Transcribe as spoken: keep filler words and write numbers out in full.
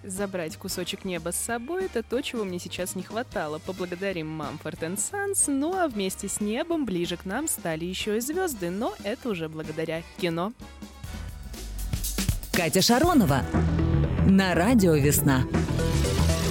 Забрать кусочек неба с собой — это то, чего мне сейчас не хватало. Поблагодарим Mumford энд Sons, ну а вместе с небом ближе к нам стали еще и звезды, но это уже благодаря кино. Катя Шаронова на радио «Весна».